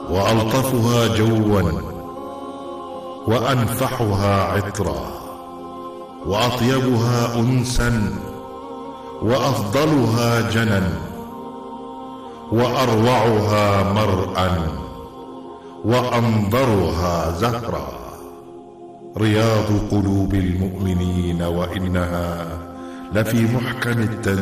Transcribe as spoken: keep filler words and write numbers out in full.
وألطفها جوا وأنفحها عطرا وأطيبها أنسا وأفضلها جنا وأروعها مرءا وأنظرها زهرا، رياض قلوب المؤمنين وإنها لفي محكم التنزيل